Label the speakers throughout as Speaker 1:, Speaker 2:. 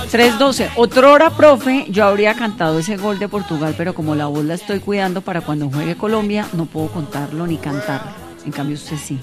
Speaker 1: 3:12. Otrora, profe, yo habría cantado ese gol de Portugal, pero como la voz la estoy cuidando para cuando juegue Colombia, no puedo contarlo ni cantarlo. En cambio, usted sí.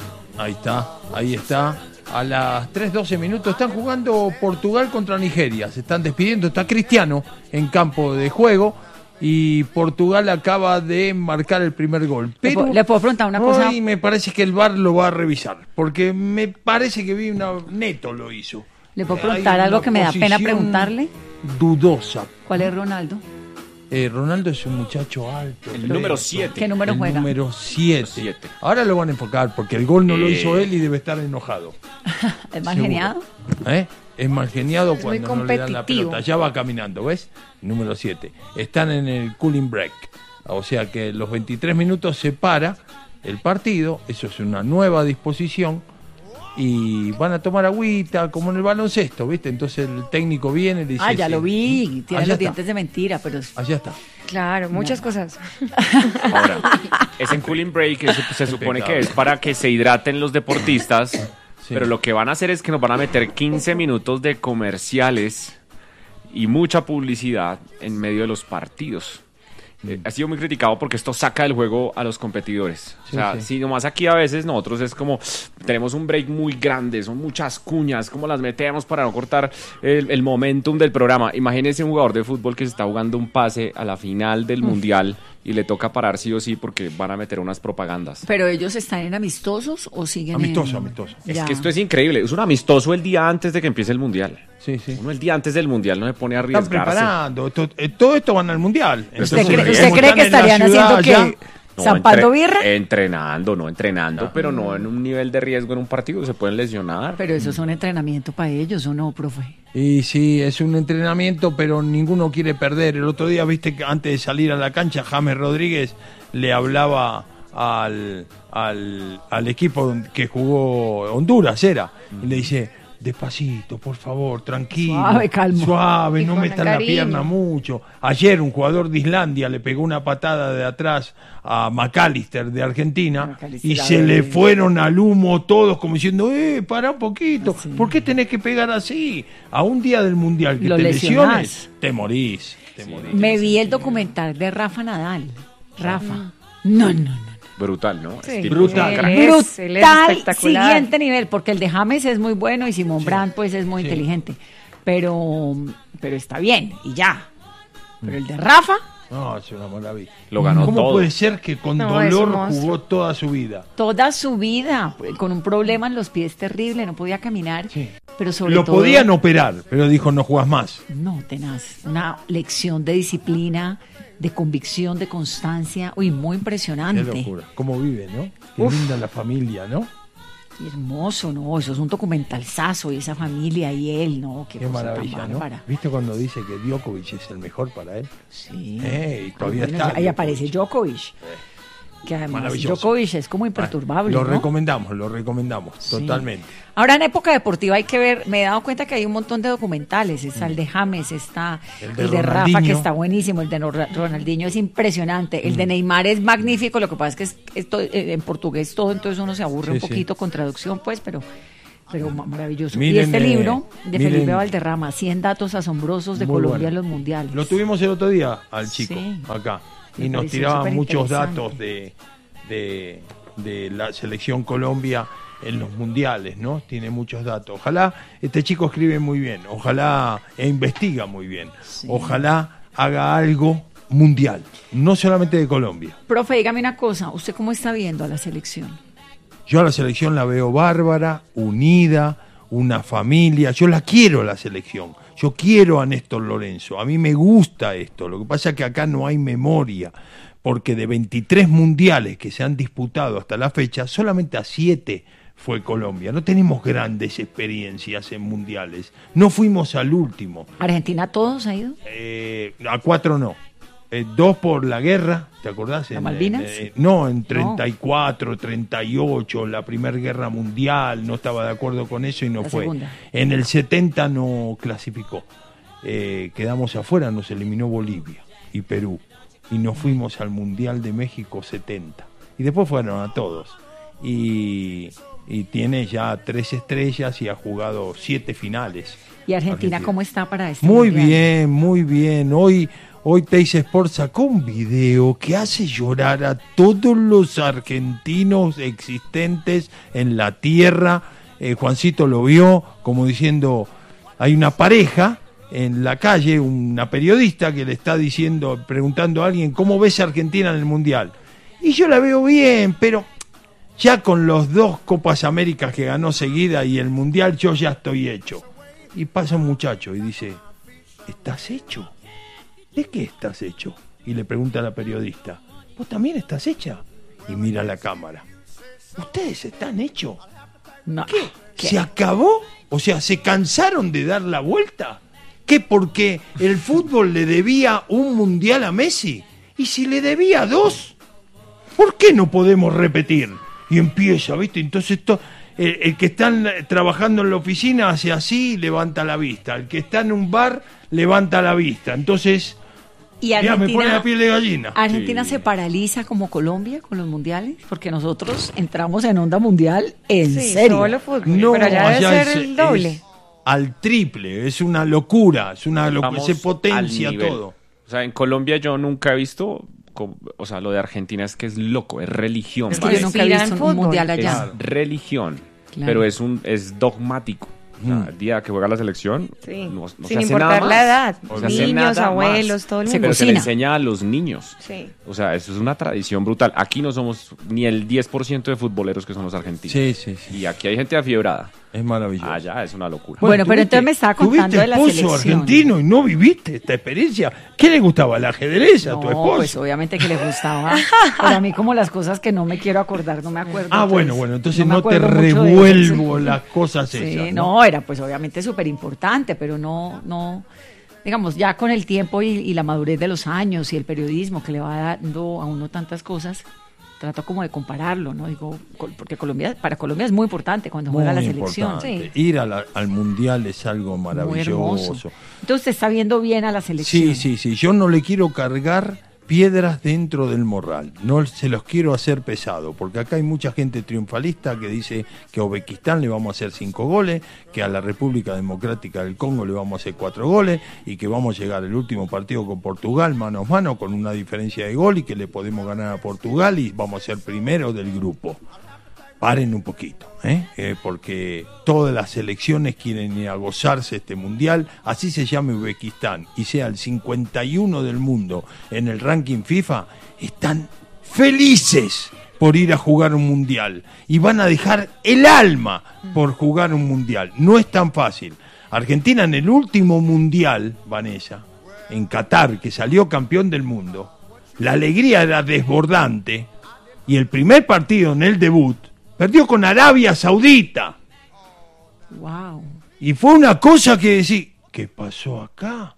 Speaker 2: Ahí está. A las 3:12 minutos están jugando Portugal contra Nigeria. Se están despidiendo. Está Cristiano en campo de juego. Y Portugal acaba de marcar el primer gol. Pero
Speaker 1: ¿Le puedo preguntar una cosa?
Speaker 2: Hoy me parece que el VAR lo va a revisar. Porque me parece que Neto lo hizo.
Speaker 1: ¿Le puedo preguntar algo que me da pena preguntarle?
Speaker 2: Dudosa.
Speaker 1: ¿Cuál es Ronaldo?
Speaker 2: Ronaldo es un muchacho alto.
Speaker 3: El número 7.
Speaker 1: ¿Qué número juega?
Speaker 2: Número 7. Ahora lo van a enfocar porque el gol no lo hizo él y debe estar enojado.
Speaker 1: ¿Es mal geniado?
Speaker 2: Es mal geniado
Speaker 4: Es
Speaker 2: cuando
Speaker 4: muy
Speaker 2: no le dan la pelota. Ya va caminando, ¿ves? Número 7. Están en el cooling break. O sea que los 23 minutos se para el partido. Eso es una nueva disposición. Y van a tomar agüita, como en el baloncesto, ¿viste? Entonces el técnico viene y dice...
Speaker 1: ya lo vi, tiene los dientes
Speaker 2: está.
Speaker 1: de mentira, pero...
Speaker 2: Allá está.
Speaker 4: Claro, muchas cosas.
Speaker 3: Ahora, ese cooling break se supone que es para que se hidraten los deportistas, pero lo que van a hacer es que nos van a meter 15 minutos de comerciales y mucha publicidad en medio de los partidos. Ha sido muy criticado porque esto saca del juego a los competidores. Si nomás aquí a veces nosotros es como tenemos un break muy grande, son muchas cuñas, como las metemos para no cortar el momentum del programa. Imagínense un jugador de fútbol que se está jugando un pase a la final del mundial y le toca parar sí o sí porque van a meter unas propagandas.
Speaker 1: ¿Pero ellos están en amistosos o siguen
Speaker 2: amistoso.
Speaker 3: Es que esto es increíble, es un amistoso el día antes de que empiece el mundial.
Speaker 2: Sí.
Speaker 3: Uno el día antes del mundial no se pone a arriesgarse.
Speaker 2: Están preparando, todo esto van al mundial.
Speaker 1: ¿Usted cree que estarían haciendo qué? ¿Zampando birra?
Speaker 3: Entrenando, pero no en un nivel de riesgo en un partido, se pueden lesionar.
Speaker 1: Pero eso es un entrenamiento para ellos, ¿o no, profe?
Speaker 2: Y sí, es un entrenamiento, pero ninguno quiere perder. El otro día, viste que antes de salir a la cancha, James Rodríguez le hablaba al equipo que jugó Honduras, y le dice... Despacito, por favor, tranquilo.
Speaker 1: Suave, calmo.
Speaker 2: Suave,
Speaker 4: Y
Speaker 2: no
Speaker 4: con
Speaker 2: metan la
Speaker 4: cariño.
Speaker 2: pierna mucho. Ayer un jugador de Islandia le pegó una patada de atrás a McAllister de Argentina
Speaker 1: McAllister,
Speaker 2: y se le fueron al humo todos como diciendo, para un poquito,
Speaker 1: Sí.
Speaker 2: ¿por qué tenés que pegar así? A un día del Mundial que
Speaker 1: Lo
Speaker 2: te
Speaker 1: lesionás.
Speaker 2: lesiones, te morís.
Speaker 1: Me vi el documental de Rafa Nadal. Rafa. No.
Speaker 3: Brutal, ¿no?
Speaker 4: Sí,
Speaker 3: Estilo
Speaker 2: brutal.
Speaker 3: crack.
Speaker 4: Él es
Speaker 1: Brutal,
Speaker 4: espectacular.
Speaker 1: siguiente nivel, porque el de James es muy bueno y Simón Brand pues es muy inteligente, pero está bien y ya. Pero el de Rafa,
Speaker 2: No, es una maravilla.
Speaker 3: Lo ganó
Speaker 2: ¿Cómo
Speaker 3: todo.
Speaker 2: puede ser que con
Speaker 4: No, es
Speaker 2: dolor
Speaker 4: un monstruo.
Speaker 2: jugó toda su vida?
Speaker 1: toda su vida con un problema en los pies terrible, no podía caminar,
Speaker 2: Sí.
Speaker 1: pero sobre
Speaker 2: Lo
Speaker 1: todo
Speaker 2: podían operar, pero dijo no jugás más.
Speaker 1: no, tenaz, una lección de disciplina, de convicción, de constancia, muy
Speaker 2: Qué
Speaker 1: impresionante.
Speaker 2: locura. ¿Cómo vive, no? Qué linda la familia, ¿no?
Speaker 1: Y hermoso, ¿no? Eso es un documentalzazo y esa familia y él, ¿no?
Speaker 2: Qué
Speaker 1: cosa tan
Speaker 2: maravilla, ¿no?
Speaker 1: bárbara.
Speaker 2: ¿Viste cuando dice que Djokovic es el mejor para él?
Speaker 1: Sí.
Speaker 2: Y todavía
Speaker 1: Bueno,
Speaker 2: está.
Speaker 1: ahí aparece Djokovic. Que además
Speaker 2: Maravilloso.
Speaker 1: Djokovic es como imperturbable,
Speaker 2: Lo
Speaker 1: ¿no?
Speaker 2: recomendamos,
Speaker 1: Sí.
Speaker 2: totalmente.
Speaker 1: Ahora en época deportiva hay que ver, me he dado cuenta que hay un montón de documentales, está el de James, está
Speaker 2: El de
Speaker 1: Rafa
Speaker 2: Ronaldinho.
Speaker 1: que está buenísimo, el de Ronaldinho es impresionante, el de Neymar es magnífico, lo que pasa es que en portugués todo, entonces uno se aburre un
Speaker 2: Sí.
Speaker 1: poquito con traducción, pues, pero maravilloso.
Speaker 2: Miren,
Speaker 1: y este libro de
Speaker 2: miren.
Speaker 1: Felipe Valderrama, 100 datos asombrosos de
Speaker 2: Muy
Speaker 1: Colombia
Speaker 2: bueno.
Speaker 1: en los mundiales.
Speaker 2: Lo tuvimos el otro día al chico,
Speaker 1: Sí.
Speaker 2: acá.
Speaker 1: Me
Speaker 2: Y nos
Speaker 1: pareció
Speaker 2: tiraba
Speaker 1: súper
Speaker 2: muchos
Speaker 1: interesante.
Speaker 2: datos de la selección Colombia en los mundiales, ¿no? Tiene muchos datos. Ojalá, este chico escribe muy bien, ojalá investiga muy bien, ojalá haga algo mundial, no solamente de Colombia.
Speaker 1: Profe, dígame una cosa, ¿usted cómo está viendo a la selección?
Speaker 2: Yo a la selección la veo bárbara, unida, una familia. Yo la quiero a la selección. Yo quiero a Néstor Lorenzo. A mí me gusta esto. Lo que pasa es que acá no hay memoria. Porque de 23 mundiales que se han disputado hasta la fecha, solamente a 7 fue Colombia. No tenemos grandes experiencias en mundiales. No fuimos al último.
Speaker 1: ¿Argentina todos ha ido?
Speaker 2: A 4 no. 2 por la guerra, ¿te acordás?
Speaker 1: ¿La Malvinas?
Speaker 2: No, en 34, 38, la Primera Guerra Mundial, no estaba de acuerdo con eso y no
Speaker 1: La
Speaker 2: fue.
Speaker 1: segunda.
Speaker 2: En el 70 no clasificó. Quedamos afuera, nos eliminó Bolivia y Perú. Y nos fuimos al Mundial de México 70. Y después fueron a todos. Y y tiene ya 3 estrellas y ha jugado 7 finales.
Speaker 1: ¿Y Argentina cómo está para este
Speaker 2: Muy
Speaker 1: mundial?
Speaker 2: bien, muy bien. Hoy Teis Sport sacó un video que hace llorar a todos los argentinos existentes en la tierra. Juancito lo vio como diciendo, hay una pareja en la calle, una periodista que le está diciendo, preguntando a alguien, ¿cómo ves a Argentina en el Mundial? Y yo la veo bien, pero ya con los 2 Copas Américas que ganó seguida y el Mundial, yo ya estoy hecho. Y pasa un muchacho y dice, ¿estás hecho? ¿De qué estás hecho? Y le pregunta a la periodista, ¿vos también estás hecha? Y mira la cámara. ¿Ustedes están hechos?
Speaker 1: No.
Speaker 2: ¿Qué? ¿Se acabó? O sea, ¿se cansaron de dar la vuelta? ¿Qué? ¿Porque el fútbol le debía un mundial a Messi? ¿Y si le debía 2? ¿Por qué no podemos repetir? Y empieza, ¿viste? Entonces el que está trabajando en la oficina hace así y levanta la vista. El que está en un bar levanta la vista. Entonces,
Speaker 1: ¿Y
Speaker 2: ya me pone la piel de gallina.
Speaker 1: ¿Argentina se paraliza como Colombia con los mundiales? Porque nosotros entramos en onda mundial en serio.
Speaker 4: Solo fútbol,
Speaker 2: No,
Speaker 4: pero allá debe
Speaker 2: allá
Speaker 4: ser el doble.
Speaker 2: es al triple, es una locura,
Speaker 3: Vamos
Speaker 2: se potencia
Speaker 3: al nivel.
Speaker 2: todo.
Speaker 3: O sea, en Colombia yo nunca he visto, o sea, lo de Argentina es que es loco, es religión.
Speaker 1: Es que yo
Speaker 3: parece.
Speaker 1: nunca he
Speaker 4: Inspiran
Speaker 1: visto un
Speaker 4: fútbol.
Speaker 1: mundial
Speaker 3: Es
Speaker 1: allá.
Speaker 3: religión,
Speaker 1: Claro.
Speaker 3: pero es dogmático. O sea, el día que juega la selección,
Speaker 4: Sí.
Speaker 3: no se
Speaker 4: Sin
Speaker 3: hace
Speaker 4: importar
Speaker 3: nada más.
Speaker 4: la edad.
Speaker 3: No se hace
Speaker 4: Niños,
Speaker 3: nada
Speaker 4: abuelos,
Speaker 3: más.
Speaker 4: todo el
Speaker 1: Se
Speaker 4: mundo.
Speaker 3: Pero se le
Speaker 1: cocina.
Speaker 3: enseña a los niños.
Speaker 4: Sí.
Speaker 3: O sea, eso es una tradición brutal. Aquí no somos ni el 10% de futboleros que son los argentinos.
Speaker 2: Sí.
Speaker 3: Y aquí hay gente afiebrada.
Speaker 2: Es maravilloso.
Speaker 3: Allá es una locura.
Speaker 1: Bueno, pero entonces me estaba contando de la
Speaker 2: ¿Tuviste esposo
Speaker 1: selección?
Speaker 2: argentino y no viviste esta experiencia? ¿Qué le gustaba? ¿El ajedrez a tu
Speaker 1: No,
Speaker 2: esposo?
Speaker 1: pues obviamente que le gustaba. Pero a mí como las cosas que no me quiero acordar, no me acuerdo.
Speaker 2: Bueno, entonces
Speaker 1: me
Speaker 2: no te
Speaker 1: acuerdo mucho de
Speaker 2: revuelvo
Speaker 1: eso.
Speaker 2: las cosas
Speaker 1: Sí,
Speaker 2: esas.
Speaker 1: no, era pues obviamente súper importante, pero no, digamos, ya con el tiempo y la madurez de los años y el periodismo que le va dando a uno tantas cosas, trato como de compararlo, ¿no? Digo, porque para Colombia es muy importante cuando juega la
Speaker 2: Muy
Speaker 1: selección.
Speaker 2: importante.
Speaker 1: Sí.
Speaker 2: Ir al mundial es algo
Speaker 1: Muy
Speaker 2: maravilloso.
Speaker 1: hermoso. Entonces usted está viendo bien a la selección.
Speaker 2: Sí. Yo no le quiero cargar piedras dentro del morral. No se los quiero hacer pesado, porque acá hay mucha gente triunfalista que dice que a Uzbekistán le vamos a hacer 5 goles, que a la República Democrática del Congo le vamos a hacer 4 goles, y que vamos a llegar el último partido con Portugal mano a mano con una diferencia de gol y que le podemos ganar a Portugal y vamos a ser primero del grupo. Paren un poquito, porque todas las selecciones quieren ir a gozarse este mundial, así se llame Uzbekistán y sea el 51 del mundo en el ranking FIFA, están felices por ir a jugar un mundial y van a dejar el alma por jugar un mundial. No es tan fácil. Argentina en el último mundial, Vanessa, en Qatar, que salió campeón del mundo, la alegría era desbordante y el primer partido en el debut perdió con Arabia Saudita.
Speaker 1: Wow.
Speaker 2: Y fue una cosa que decir, ¿qué pasó acá?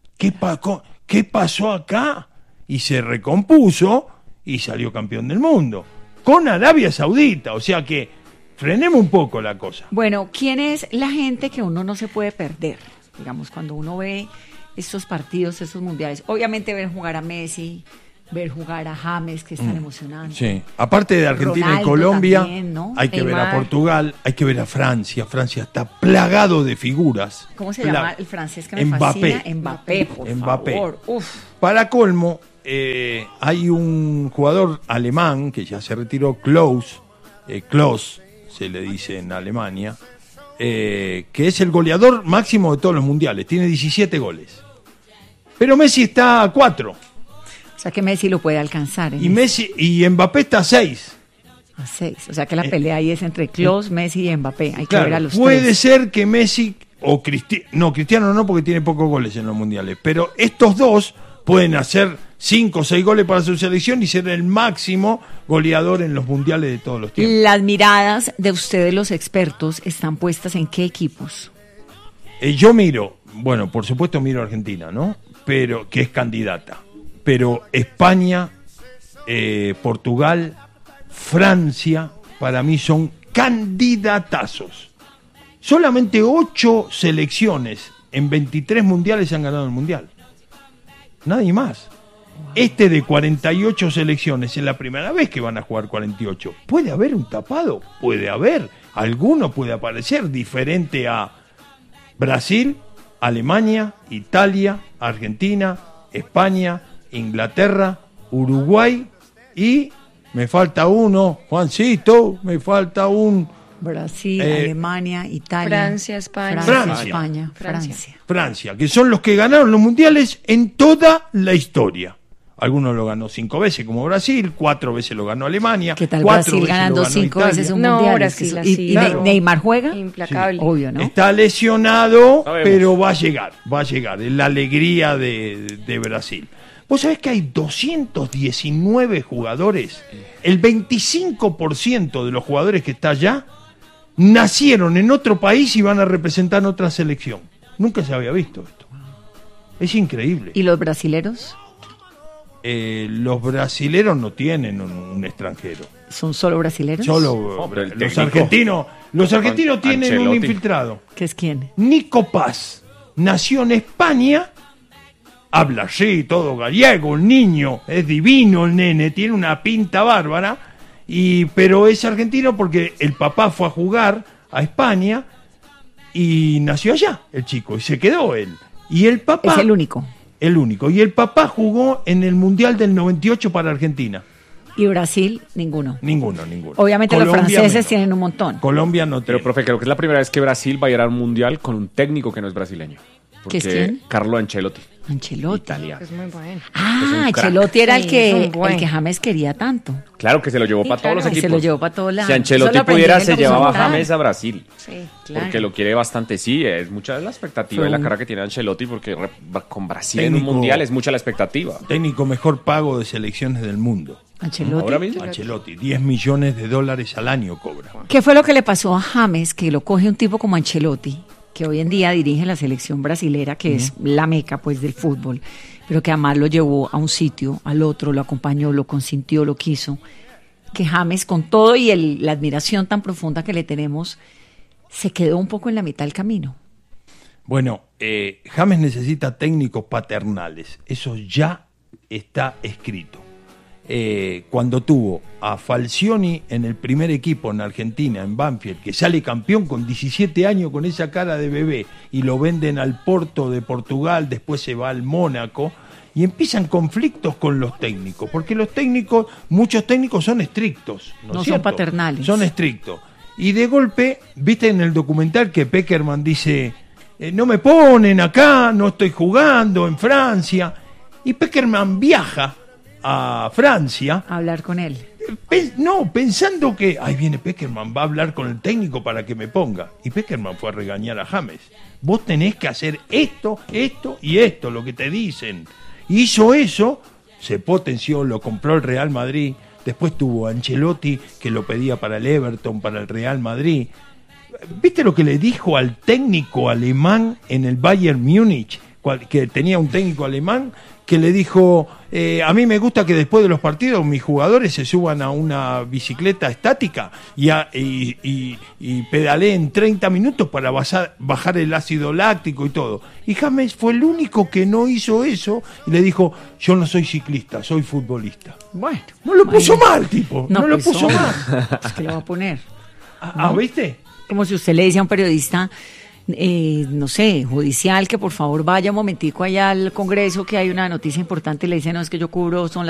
Speaker 2: ¿Qué pasó acá? Y se recompuso y salió campeón del mundo. Con Arabia Saudita. O sea que frenemos un poco la cosa.
Speaker 1: Bueno, ¿quién es la gente que uno no se puede perder? Digamos, cuando uno ve estos partidos, estos mundiales. Obviamente ver jugar a Messi, ver jugar a James, que es tan emocionante.
Speaker 2: Sí. Aparte de Argentina
Speaker 1: Ronaldo
Speaker 2: y Colombia,
Speaker 1: también, ¿no?
Speaker 2: hay que ver a
Speaker 4: Neymar.
Speaker 2: Portugal, hay que ver a Francia. Francia está plagado de figuras.
Speaker 1: ¿Cómo se llama el francés que me
Speaker 2: Mbappé.
Speaker 1: fascina? Mbappé, por
Speaker 2: Mbappé.
Speaker 1: favor. Uf.
Speaker 2: Para colmo, hay un jugador alemán que ya se retiró, Klose se le dice en Alemania, que es el goleador máximo de todos los mundiales, tiene 17 goles. Pero Messi está a 4
Speaker 1: O sea que Messi lo puede alcanzar.
Speaker 2: y Mbappé está a 6.
Speaker 1: A 6. O sea que la pelea ahí es entre Klose, Messi y Mbappé. Hay que ver a los
Speaker 2: puede
Speaker 1: tres.
Speaker 2: ser que Messi o Cristiano no, porque tiene pocos goles en los mundiales, pero estos dos pueden hacer 5 o 6 goles para su selección y ser el máximo goleador en los mundiales de todos los tiempos.
Speaker 1: Las miradas de ustedes, los expertos, están puestas en qué equipos.
Speaker 2: Yo miro, bueno, por supuesto miro a Argentina, ¿no? Pero que es candidata. Pero España, Portugal, Francia, para mí son candidatazos. Solamente 8 selecciones en 23 mundiales han ganado el mundial. Nadie más. De 48 selecciones, es la primera vez que van a jugar 48. ¿Puede haber un tapado? Puede haber. Alguno puede aparecer diferente a Brasil, Alemania, Italia, Argentina, España, Inglaterra, Uruguay y me falta uno, Juancito, me falta un...
Speaker 1: Brasil, Alemania, Italia,
Speaker 4: Francia, España.
Speaker 2: Francia, que son los que ganaron los mundiales en toda la historia. Algunos lo ganó 5 veces como Brasil, 4 veces lo ganó Alemania.
Speaker 1: ¿Qué tal
Speaker 2: 4
Speaker 1: Brasil ganando 5 veces un mundial?
Speaker 4: Brasil,
Speaker 1: ¿Y
Speaker 4: claro.
Speaker 1: Neymar juega?
Speaker 4: Implacable.
Speaker 1: Sí, obvio, ¿no?
Speaker 2: Está lesionado,
Speaker 3: Sabemos.
Speaker 2: pero va a llegar. Es la alegría de Brasil. Vos sabés que hay 219 jugadores. El 25% de los jugadores que está allá nacieron en otro país y van a representar otra selección. Nunca se había visto esto. Es increíble.
Speaker 1: ¿Y los brasileros?
Speaker 2: Los brasileros no tienen un extranjero.
Speaker 1: ¿Son solo brasileros?
Speaker 2: Solo
Speaker 3: pero el
Speaker 2: los
Speaker 3: técnico.
Speaker 2: argentinos. Los argentinos tienen un
Speaker 3: Ancelotti.
Speaker 2: infiltrado.
Speaker 1: ¿Qué es quién?
Speaker 2: Nico Paz nació en España, habla así, todo gallego, el niño, es divino el nene, tiene una pinta bárbara, pero es argentino porque el papá fue a jugar a España y nació allá el chico, y se quedó él. Y el papá...
Speaker 1: Es el único.
Speaker 2: El único. Y el papá jugó en el Mundial del 98 para Argentina.
Speaker 1: ¿Y Brasil? Ninguno.
Speaker 2: Ninguno.
Speaker 1: Obviamente
Speaker 2: Colombia
Speaker 1: los franceses
Speaker 2: menos.
Speaker 1: tienen un montón.
Speaker 2: Colombia no
Speaker 3: Pero,
Speaker 2: tiene.
Speaker 3: profe, creo que es la primera vez que Brasil va a ir a un mundial con un técnico que no es brasileño.
Speaker 1: ¿Qué es
Speaker 3: Porque
Speaker 1: quién?
Speaker 3: Carlo Ancelotti.
Speaker 1: Ancelotti.
Speaker 3: Italiano.
Speaker 4: Es muy bueno.
Speaker 3: Es
Speaker 1: Ah,
Speaker 3: un crack.
Speaker 1: Ancelotti era
Speaker 4: Sí, es un buen.
Speaker 1: el que James quería tanto.
Speaker 3: Claro que se lo llevó
Speaker 4: Sí,
Speaker 3: para todos los
Speaker 4: claro.
Speaker 1: Y
Speaker 3: equipos.
Speaker 1: se lo llevó para todos lados.
Speaker 3: Si Ancelotti
Speaker 1: Eso lo aprendí
Speaker 3: pudiera,
Speaker 1: en el
Speaker 3: se llevaba a
Speaker 1: documental.
Speaker 3: James a Brasil.
Speaker 4: Sí.
Speaker 1: Claro.
Speaker 3: Porque lo quiere bastante, sí, es mucha la expectativa
Speaker 1: Fue
Speaker 3: y la
Speaker 1: un-
Speaker 3: carrera que tiene Ancelotti, porque con Brasil en
Speaker 2: Técnico-
Speaker 3: un mundial es mucha la expectativa.
Speaker 2: Técnico mejor pago de selecciones del mundo.
Speaker 1: Ancelotti.
Speaker 3: Ahora mismo.
Speaker 2: Ancelotti, $10 millones al año cobra.
Speaker 1: ¿Qué fue lo que le pasó a James, que lo coge un tipo como Ancelotti, que hoy en día dirige la selección brasilera, que es la meca pues del fútbol, pero que además lo llevó a un sitio, al otro, lo acompañó, lo consintió, lo quiso? Que James, con todo y la admiración tan profunda que le tenemos, se quedó un poco en la mitad del camino.
Speaker 2: Bueno, James necesita técnicos paternales. Eso ya está escrito. Cuando tuvo a Falcioni en el primer equipo en Argentina, en Banfield, que sale campeón con 17 años con esa cara de bebé, y lo venden al Porto de Portugal, después se va al Mónaco, y empiezan conflictos con los técnicos, porque muchos técnicos son estrictos.
Speaker 1: No son
Speaker 2: cierto?
Speaker 1: paternales.
Speaker 2: Son estrictos. Y de golpe, viste en el documental que Peckerman dice, no me ponen acá, no estoy jugando en Francia, y Peckerman viaja a Francia,
Speaker 1: A hablar con él.
Speaker 2: pensando que, ahí viene Peckerman, va a hablar con el técnico para que me ponga. Y Peckerman fue a regañar a James. Vos tenés que hacer esto, esto y esto, lo que te dicen. Hizo eso, se potenció, lo compró el Real Madrid. Después tuvo a Ancelotti, que lo pedía para el Everton, para el Real Madrid. ¿Viste lo que le dijo al técnico alemán en el Bayern Múnich? Que tenía un técnico alemán que le dijo, a mí me gusta que después de los partidos mis jugadores se suban a una bicicleta estática y pedaleen 30 minutos para bajar el ácido láctico y todo. Y James fue el único que no hizo eso y le dijo, yo no soy ciclista, soy futbolista.
Speaker 1: Bueno.
Speaker 2: No lo puso mal, tipo, no lo
Speaker 1: pues,
Speaker 2: puso
Speaker 1: hombre,
Speaker 2: mal.
Speaker 1: Es que lo va a poner.
Speaker 2: ¿Viste?
Speaker 1: Como si usted le dice a un periodista, no sé, judicial, que por favor vaya un momentico allá al Congreso, que hay una noticia importante, y le dice, no, es que yo cubro, son las